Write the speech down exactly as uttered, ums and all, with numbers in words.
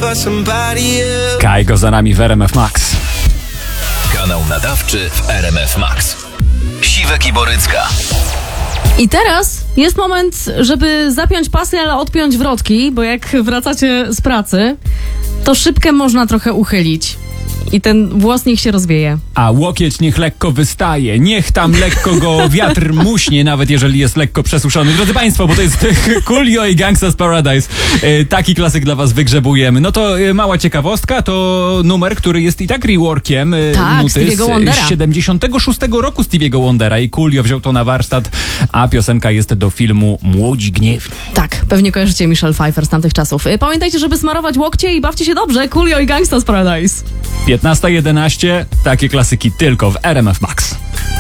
Kajgo za nami w R M F Max. Kanał nadawczy w R M F Max. Siwek i Borycka. I teraz jest moment, żeby zapiąć pasy, ale odpiąć wrotki, bo jak wracacie z pracy, to szybkę można trochę uchylić. I ten włos niech się rozwieje. A łokieć niech lekko wystaje, niech tam lekko go wiatr muśnie, nawet jeżeli jest lekko przesuszony. Drodzy Państwo, bo to jest Coolio i Gangsta's Paradise. E, taki klasyk dla Was wygrzebujemy. No to e, mała ciekawostka, to numer, który jest i tak reworkiem e, tak, nuty z, z siedemdziesiątego szóstego roku Stevie'ego Wondera i Coolio wziął to na warsztat, a piosenka jest do filmu Młodzi Gniewni. Tak, pewnie kojarzycie Michelle Pfeiffer z tamtych czasów. E, pamiętajcie, żeby smarować łokcie i bawcie się dobrze. Coolio i Gangsta's Paradise. piętnasta jedenaście, takie klasyki tylko w R M F Max.